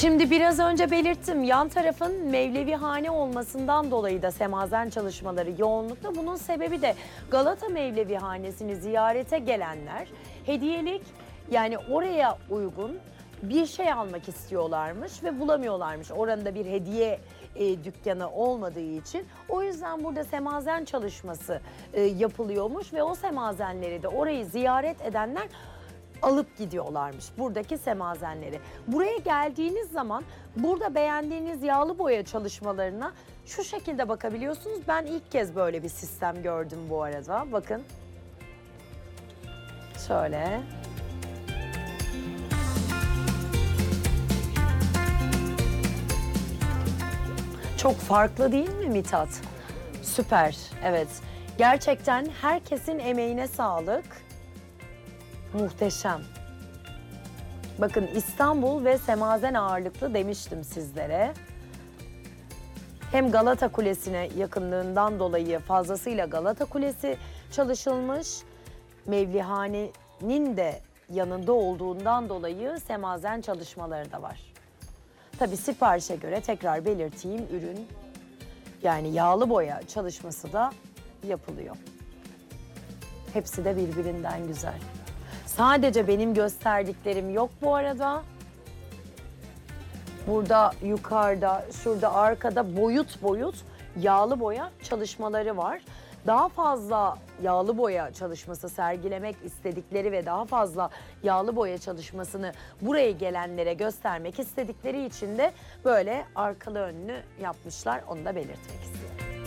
Şimdi biraz önce belirttim, yan tarafın Mevlevihane olmasından dolayı da semazen çalışmaları yoğunlukta. Bunun sebebi de Galata Mevlevihanesi'ni ziyarete gelenler hediyelik, yani oraya uygun bir şey almak istiyorlarmış ve bulamıyorlarmış. Oranın bir hediye dükkanı olmadığı için. O yüzden burada semazen çalışması yapılıyormuş ve o semazenleri de orayı ziyaret edenler alıp gidiyorlarmış, buradaki semazenleri. Buraya geldiğiniz zaman burada beğendiğiniz yağlı boya çalışmalarına şu şekilde bakabiliyorsunuz. Ben ilk kez böyle bir sistem gördüm bu arada. Bakın. Şöyle. Çok farklı değil mi Mithat? Süper, evet. Gerçekten herkesin emeğine sağlık. Muhteşem. Bakın İstanbul ve semazen ağırlıklı demiştim sizlere. Hem Galata Kulesi'ne yakınlığından dolayı fazlasıyla Galata Kulesi çalışılmış. Mevlihane'nin de yanında olduğundan dolayı semazen çalışmaları da var. Tabii siparişe göre tekrar belirteyim, ürün yani yağlı boya çalışması da yapılıyor. Hepsi de birbirinden güzel. Sadece benim gösterdiklerim yok bu arada. Burada yukarıda, şurada arkada boyut boyut yağlı boya çalışmaları var. Daha fazla yağlı boya çalışması sergilemek istedikleri ve daha fazla yağlı boya çalışmasını buraya gelenlere göstermek istedikleri için de böyle arkalı önlü yapmışlar. Onu da belirtmek istedim.